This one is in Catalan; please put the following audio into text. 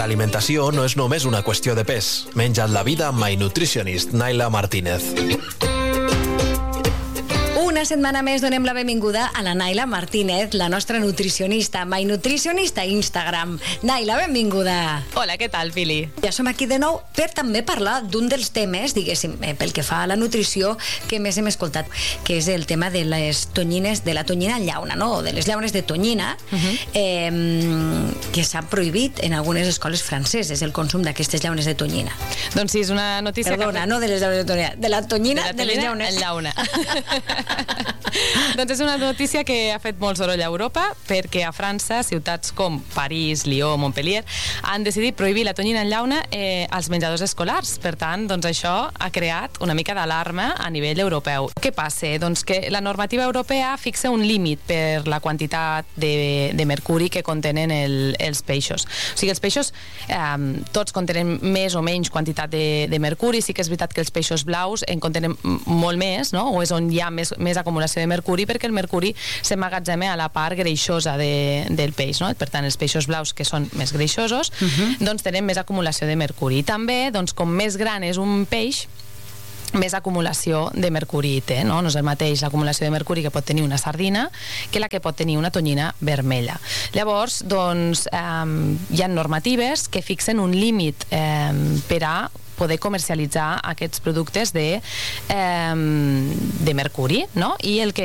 L'alimentació no és només una qüestió de pes. Menja't la vida amb My Nutritionist, Naila Martínez. Una setmana més donem la benvinguda a la Naila Martínez, la nostra nutricionista, My Nutricionista a Instagram. Naila, benvinguda. Hola, què tal, Fili? Ja som aquí de nou per també parlar d'un dels temes, diguéssim, pel que fa a la nutrició, que més hem escoltat, que és el tema de les tonyines, de la tonyina en llauna, no? De les llaunes de tonyina, que s'han prohibit en algunes escoles franceses, el consum d'aquestes llaunes de tonyina. Doncs sí, és una notícia... Perdona, no de les llaunes de tonyina, de la tonyina de les llaunes. En llauna. Doncs és una notícia que ha fet molt soroll a Europa, perquè a França, ciutats com París, Lió, Montpellier, han decidit prohibir la tonyina en llauna als menjadors escolars. Per tant, doncs això ha creat una mica d'alarma a nivell europeu. Què passa? Doncs que la normativa europea fixa un límit per la quantitat de mercuri que contenen els peixos. O sigui, els peixos tots contenen més o menys quantitat de mercuri. Sí que és veritat que els peixos blaus en contenen molt més, no? O és on hi ha més acumulació de mercuri, perquè el mercuri s'emmagatzema a la part greixosa del peix, no? Per tant, els peixos blaus, que són més greixosos, doncs tenen més acumulació de mercuri. I també, doncs, com més gran és un peix, més acumulació de mercuri té, no? No és el mateix l'acumulació de mercuri que pot tenir una sardina que la que pot tenir una tonyina vermella. Llavors, doncs, hi ha normatives que fixen un límit per a poder comercialitzar aquests productes de mercuri, no? I el que